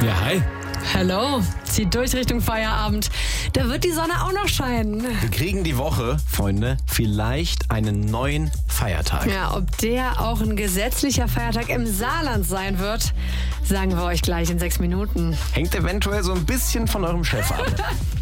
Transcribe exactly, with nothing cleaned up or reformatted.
Ja, hi. Hallo, zieht durch Richtung Feierabend. Da wird die Sonne auch noch scheinen. Wir kriegen die Woche, Freunde, vielleicht einen neuen Feiertag. Ja, ob der auch ein gesetzlicher Feiertag im Saarland sein wird, sagen wir euch gleich in sechs Minuten. Hängt eventuell so ein bisschen von eurem Chef ab.